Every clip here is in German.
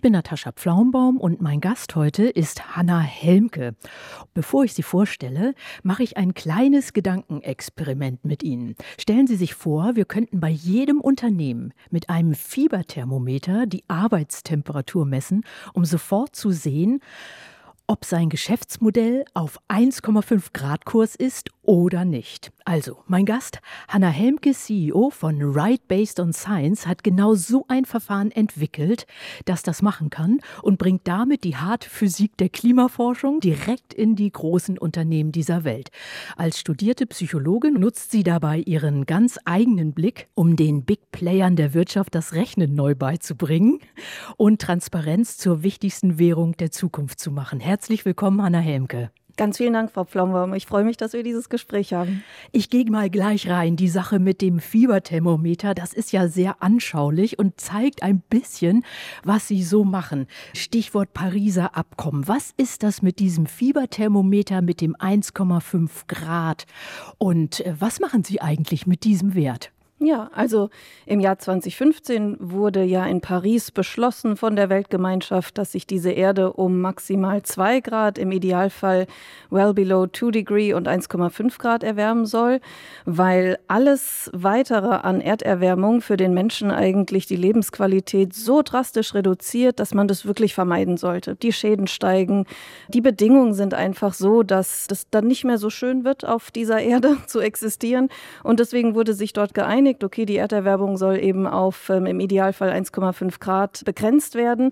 Ich bin Natascha Pflaumbaum und mein Gast heute ist Hannah Helmke. Bevor ich sie vorstelle, mache ich ein kleines Gedankenexperiment mit Ihnen. Stellen Sie sich vor, wir könnten bei jedem Unternehmen mit einem Fieberthermometer die Arbeitstemperatur messen, um sofort zu sehen, ob sein Geschäftsmodell auf 1,5 Grad Kurs ist oder nicht. Also, mein Gast, Hannah Helmke, CEO von Right Based on Science, hat genau so ein Verfahren entwickelt, das das machen kann und bringt damit die harte Physik der Klimaforschung direkt in die großen Unternehmen dieser Welt. Als studierte Psychologin nutzt sie dabei ihren ganz eigenen Blick, um den Big Playern der Wirtschaft das Rechnen neu beizubringen und Transparenz zur wichtigsten Währung der Zukunft zu machen. Herzlich willkommen, Hannah Helmke. Ganz vielen Dank, Frau Pflaumbaum. Ich freue mich, dass wir dieses Gespräch haben. Ich gehe mal gleich rein. Die Sache mit dem Fieberthermometer, das ist ja sehr anschaulich und zeigt ein bisschen, was Sie so machen. Stichwort Pariser Abkommen. Was ist das mit diesem Fieberthermometer mit dem 1,5 Grad? Und was machen Sie eigentlich mit diesem Wert? Ja, also im Jahr 2015 wurde ja in Paris beschlossen von der Weltgemeinschaft, dass sich diese Erde um maximal 2 Grad, im Idealfall well below 2 degree und 1,5 Grad erwärmen soll, weil alles Weitere an Erderwärmung für den Menschen eigentlich die Lebensqualität so drastisch reduziert, dass man das wirklich vermeiden sollte. Die Schäden steigen, die Bedingungen sind einfach so, dass es dann nicht mehr so schön wird, auf dieser Erde zu existieren, und deswegen wurde sich dort geeinigt, okay, die Erderwärmung soll eben auf im Idealfall 1,5 Grad begrenzt werden.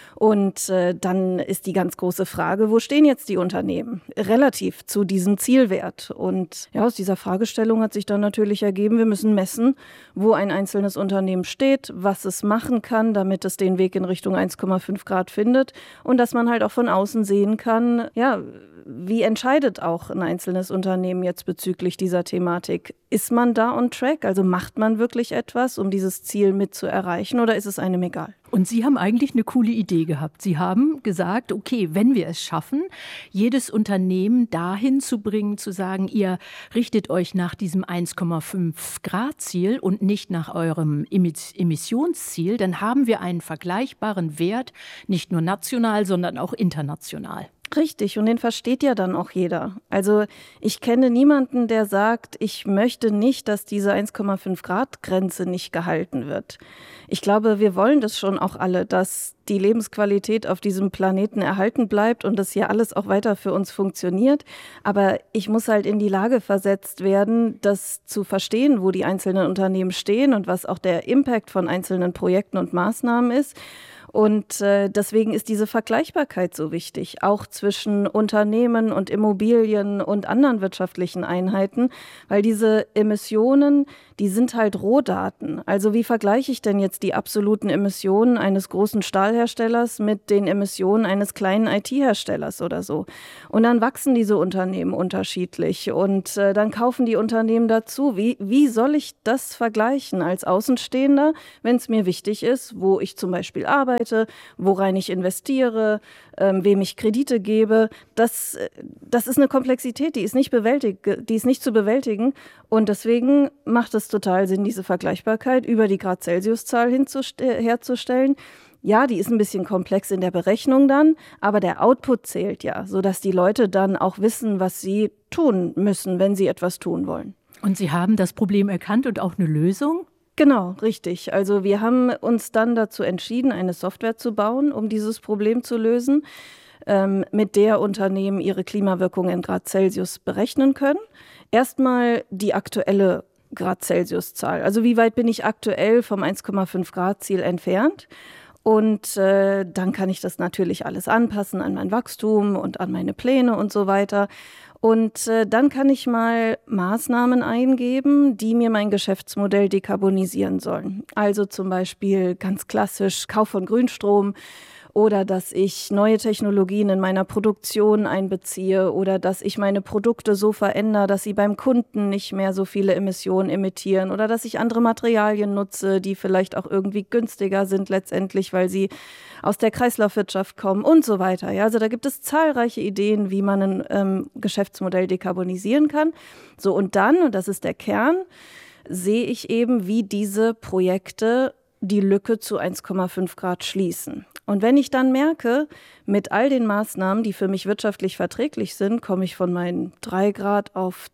Und dann ist die ganz große Frage, wo stehen jetzt die Unternehmen relativ zu diesem Zielwert? Und ja, aus dieser Fragestellung hat sich dann natürlich ergeben, wir müssen messen, wo ein einzelnes Unternehmen steht, was es machen kann, damit es den Weg in Richtung 1,5 Grad findet, und dass man halt auch von außen sehen kann, ja, wie entscheidet auch ein einzelnes Unternehmen jetzt bezüglich dieser Thematik? Ist man da on track? Also macht man wirklich etwas, um dieses Ziel mit zu erreichen, oder ist es einem egal? Und Sie haben eigentlich eine coole Idee gehabt. Sie haben gesagt, okay, wenn wir es schaffen, jedes Unternehmen dahin zu bringen, zu sagen, ihr richtet euch nach diesem 1,5 Grad Ziel und nicht nach eurem Emissionsziel, dann haben wir einen vergleichbaren Wert, nicht nur national, sondern auch international. Richtig, und den versteht ja dann auch jeder. Also ich kenne niemanden, der sagt, ich möchte nicht, dass diese 1,5 Grad Grenze nicht gehalten wird. Ich glaube, wir wollen das schon auch alle, dass die Lebensqualität auf diesem Planeten erhalten bleibt und das hier alles auch weiter für uns funktioniert. Aber ich muss halt in die Lage versetzt werden, das zu verstehen, wo die einzelnen Unternehmen stehen und was auch der Impact von einzelnen Projekten und Maßnahmen ist. Und deswegen ist diese Vergleichbarkeit so wichtig, auch zwischen Unternehmen und Immobilien und anderen wirtschaftlichen Einheiten, weil diese Emissionen, die sind halt Rohdaten. Also wie vergleiche ich denn jetzt die absoluten Emissionen eines großen Stahlherstellers mit den Emissionen eines kleinen IT-Herstellers oder so? Und dann wachsen diese Unternehmen unterschiedlich und dann kaufen die Unternehmen dazu. Wie soll ich das vergleichen als Außenstehender, wenn es mir wichtig ist, wo ich zum Beispiel arbeite, worein ich investiere, wem ich Kredite gebe? Das ist eine Komplexität, die ist nicht zu bewältigen. Und deswegen macht es total Sinn, diese Vergleichbarkeit über die Grad-Celsius-Zahl herzustellen. Ja, die ist ein bisschen komplex in der Berechnung dann, aber der Output zählt ja, sodass die Leute dann auch wissen, was sie tun müssen, wenn sie etwas tun wollen. Und Sie haben das Problem erkannt und auch eine Lösung? Genau, richtig. Also wir haben uns dann dazu entschieden, eine Software zu bauen, um dieses Problem zu lösen, mit der Unternehmen ihre Klimawirkung in Grad Celsius berechnen können. Erstmal die aktuelle Grad Celsius-Zahl. Also wie weit bin ich aktuell vom 1,5 Grad Ziel entfernt? Und dann kann ich das natürlich alles anpassen an mein Wachstum und an meine Pläne und so weiter. Und dann kann ich mal Maßnahmen eingeben, die mir mein Geschäftsmodell dekarbonisieren sollen. Also zum Beispiel ganz klassisch Kauf von Grünstrom, oder dass ich neue Technologien in meiner Produktion einbeziehe oder dass ich meine Produkte so verändere, dass sie beim Kunden nicht mehr so viele Emissionen emittieren oder dass ich andere Materialien nutze, die vielleicht auch irgendwie günstiger sind letztendlich, weil sie aus der Kreislaufwirtschaft kommen und so weiter. Ja, also da gibt es zahlreiche Ideen, wie man ein Geschäftsmodell dekarbonisieren kann. So, und dann, und das ist der Kern, sehe ich eben, wie diese Projekte die Lücke zu 1,5 Grad schließen. Und wenn ich dann merke, mit all den Maßnahmen, die für mich wirtschaftlich verträglich sind, komme ich von meinen 3 Grad auf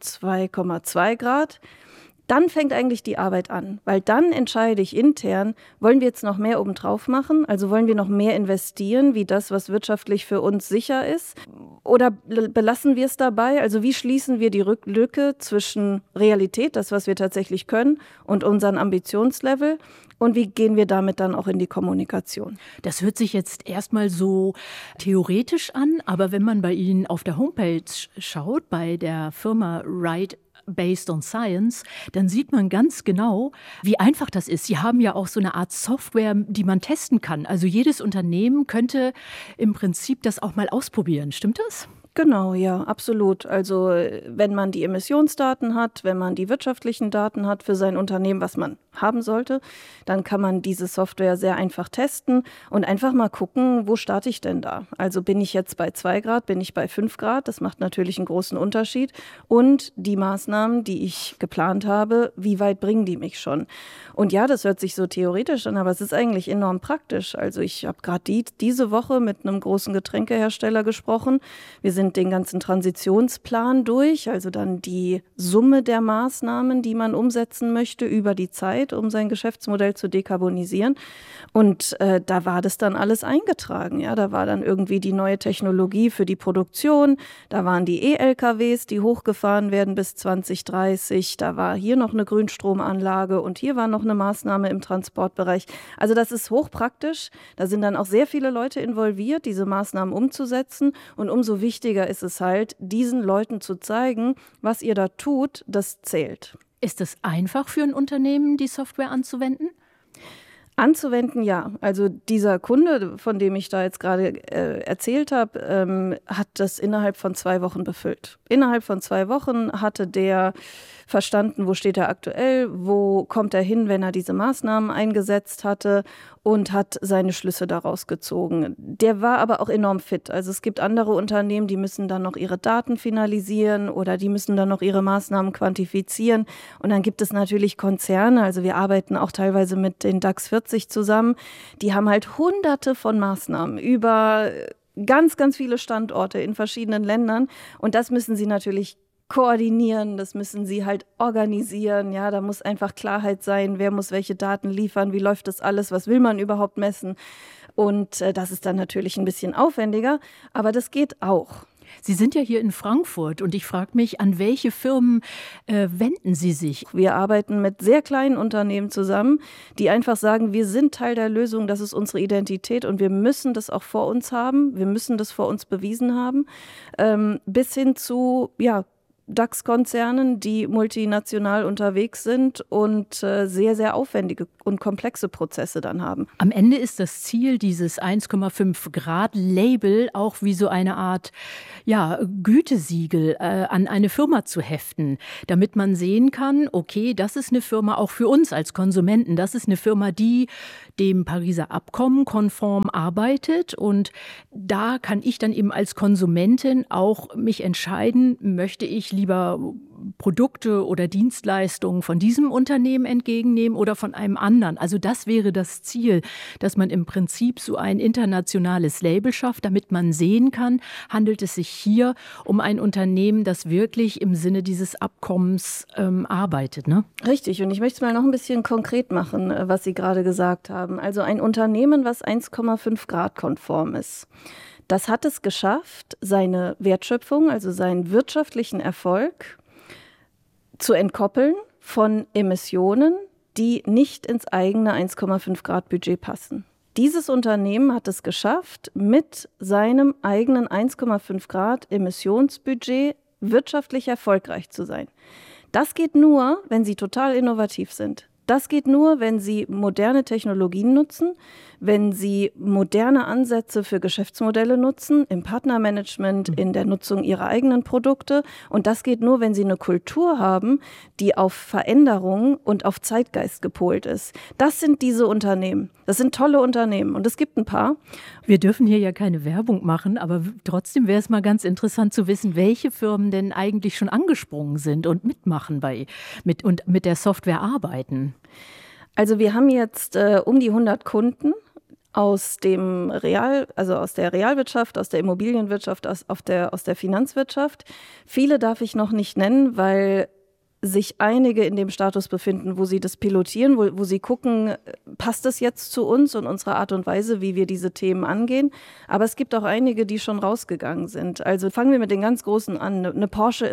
2,2 Grad, dann fängt eigentlich die Arbeit an, weil dann entscheide ich intern, wollen wir jetzt noch mehr obendrauf machen, also wollen wir noch mehr investieren, wie das, was wirtschaftlich für uns sicher ist, oder belassen wir es dabei, also wie schließen wir die Lücke zwischen Realität, das, was wir tatsächlich können, und unseren Ambitionslevel, und wie gehen wir damit dann auch in die Kommunikation? Das hört sich jetzt erstmal so theoretisch an, aber wenn man bei Ihnen auf der Homepage schaut, bei der Firma Right Based on Science, dann sieht man ganz genau, wie einfach das ist. Sie haben ja auch so eine Art Software, die man testen kann. Also jedes Unternehmen könnte im Prinzip das auch mal ausprobieren. Stimmt das? Genau, ja, absolut. Also wenn man die Emissionsdaten hat, wenn man die wirtschaftlichen Daten hat für sein Unternehmen, was man haben sollte, dann kann man diese Software sehr einfach testen und einfach mal gucken, wo starte ich denn da? Also bin ich jetzt bei 2 Grad, bin ich bei 5 Grad? Das macht natürlich einen großen Unterschied. Und die Maßnahmen, die ich geplant habe, wie weit bringen die mich schon? Und ja, das hört sich so theoretisch an, aber es ist eigentlich enorm praktisch. Also ich habe gerade diese Woche mit einem großen Getränkehersteller gesprochen. Wir sind den ganzen Transitionsplan durch, also dann die Summe der Maßnahmen, die man umsetzen möchte über die Zeit, um sein Geschäftsmodell zu dekarbonisieren. Und da war das dann alles eingetragen. Ja, da war dann irgendwie die neue Technologie für die Produktion, da waren die E-LKWs, die hochgefahren werden bis 2030, da war hier noch eine Grünstromanlage und hier war noch eine Maßnahme im Transportbereich. Also das ist hochpraktisch. Da sind dann auch sehr viele Leute involviert, diese Maßnahmen umzusetzen. Und umso wichtiger ist es halt, diesen Leuten zu zeigen, was ihr da tut, das zählt. Ist es einfach für ein Unternehmen, die Software anzuwenden? Anzuwenden, ja. Also dieser Kunde, von dem ich da jetzt gerade erzählt habe, hat das innerhalb von 2 Wochen befüllt. Innerhalb von 2 Wochen hatte der verstanden, wo steht er aktuell, wo kommt er hin, wenn er diese Maßnahmen eingesetzt hatte, und hat seine Schlüsse daraus gezogen. Der war aber auch enorm fit. Also es gibt andere Unternehmen, die müssen dann noch ihre Daten finalisieren oder die müssen dann noch ihre Maßnahmen quantifizieren. Und dann gibt es natürlich Konzerne, also wir arbeiten auch teilweise mit den DAX 40 zusammen, die haben halt hunderte von Maßnahmen über ganz, ganz viele Standorte in verschiedenen Ländern, und das müssen sie natürlich koordinieren, das müssen sie halt organisieren, ja, da muss einfach Klarheit sein, wer muss welche Daten liefern, wie läuft das alles, was will man überhaupt messen, und das ist dann natürlich ein bisschen aufwendiger, aber das geht auch. Sie sind ja hier in Frankfurt und ich frage mich, an welche Firmen wenden Sie sich? Wir arbeiten mit sehr kleinen Unternehmen zusammen, die einfach sagen, wir sind Teil der Lösung, das ist unsere Identität und wir müssen das auch vor uns haben, wir müssen das vor uns bewiesen haben, bis hin zu, ja, DAX-Konzernen, die multinational unterwegs sind und sehr, sehr aufwendige und komplexe Prozesse dann haben. Am Ende ist das Ziel, dieses 1,5 Grad Label auch wie so eine Art Gütesiegel an eine Firma zu heften, damit man sehen kann, okay, das ist eine Firma auch für uns als Konsumenten, das ist eine Firma, die dem Pariser Abkommen konform arbeitet, und da kann ich dann eben als Konsumentin auch mich entscheiden, möchte ich lieber Produkte oder Dienstleistungen von diesem Unternehmen entgegennehmen oder von einem anderen. Also das wäre das Ziel, dass man im Prinzip so ein internationales Label schafft, damit man sehen kann, handelt es sich hier um ein Unternehmen, das wirklich im Sinne dieses Abkommens arbeitet, ne? Richtig, und ich möchte es mal noch ein bisschen konkret machen, was Sie gerade gesagt haben. Also ein Unternehmen, was 1,5 Grad konform ist. Das hat es geschafft, seine Wertschöpfung, also seinen wirtschaftlichen Erfolg zu entkoppeln von Emissionen, die nicht ins eigene 1,5 Grad Budget passen. Dieses Unternehmen hat es geschafft, mit seinem eigenen 1,5 Grad Emissionsbudget wirtschaftlich erfolgreich zu sein. Das geht nur, wenn sie total innovativ sind. Das geht nur, wenn sie moderne Technologien nutzen, wenn sie moderne Ansätze für Geschäftsmodelle nutzen, im Partnermanagement, in der Nutzung ihrer eigenen Produkte. Und das geht nur, wenn sie eine Kultur haben, die auf Veränderung und auf Zeitgeist gepolt ist. Das sind diese Unternehmen. Das sind tolle Unternehmen und es gibt ein paar. Wir dürfen hier ja keine Werbung machen, aber trotzdem wäre es mal ganz interessant zu wissen, welche Firmen denn eigentlich schon angesprungen sind und mitmachen mit der Software arbeiten. Also wir haben jetzt um die 100 Kunden aus aus der Realwirtschaft, aus der Immobilienwirtschaft, aus der Finanzwirtschaft. Viele darf ich noch nicht nennen, weil sich einige in dem Status befinden, wo sie das pilotieren, wo sie gucken, passt das jetzt zu uns und unserer Art und Weise, wie wir diese Themen angehen. Aber es gibt auch einige, die schon rausgegangen sind. Also fangen wir mit den ganz Großen an. Eine Porsche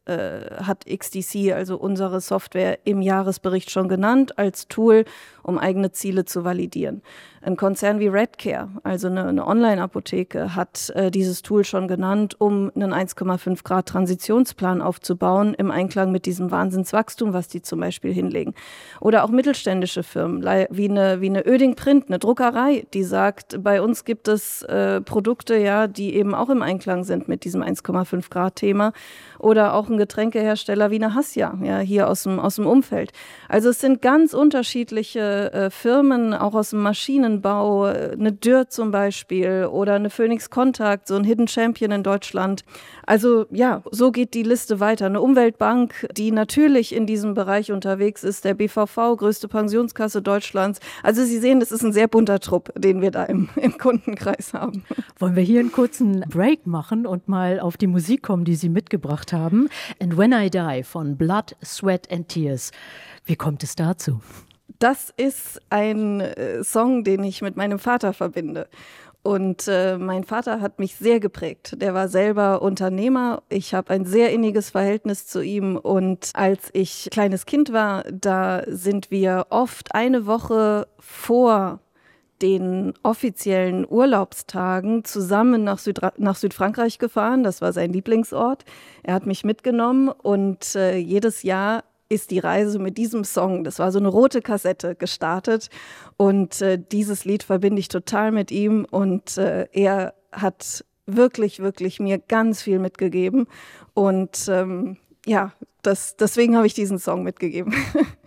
hat XDC, also unsere Software, im Jahresbericht schon genannt als Tool, um eigene Ziele zu validieren. Ein Konzern wie Redcare, also eine Online-Apotheke, hat dieses Tool schon genannt, um einen 1,5 Grad Transitionsplan aufzubauen, im Einklang mit diesem Wahnsinnswachstum, was die zum Beispiel hinlegen. Oder auch mittelständische Firmen, wie eine Oeding Print, eine Druckerei, die sagt, bei uns gibt es Produkte, ja, die eben auch im Einklang sind mit diesem 1,5 Grad Thema. Oder auch ein Getränkehersteller wie eine Hasja, ja, hier aus dem Umfeld. Also es sind ganz unterschiedliche Firmen, auch aus dem Maschinenbau, eine Dürr zum Beispiel oder eine Phoenix Contact, so ein Hidden Champion in Deutschland. Also ja, so geht die Liste weiter. Eine Umweltbank, die natürlich in diesem Bereich unterwegs ist, der BVV, größte Pensionskasse Deutschlands. Also Sie sehen, das ist ein sehr bunter Trupp, den wir da im Kundenkreis haben. Wollen wir hier einen kurzen Break machen und mal auf die Musik kommen, die Sie mitgebracht haben? And When I Die von Blood, Sweat and Tears. Wie kommt es dazu? Das ist ein Song, den ich mit meinem Vater verbinde. Und mein Vater hat mich sehr geprägt. Der war selber Unternehmer. Ich habe ein sehr inniges Verhältnis zu ihm. Und als ich kleines Kind war, da sind wir oft eine Woche vor den offiziellen Urlaubstagen zusammen nach Südfrankreich gefahren. Das war sein Lieblingsort. Er hat mich mitgenommen und jedes Jahr ist die Reise mit diesem Song, das war so eine rote Kassette, gestartet. Und dieses Lied verbinde ich total mit ihm. Und er hat wirklich, wirklich mir ganz viel mitgegeben. Und deswegen habe ich diesen Song mitgegeben.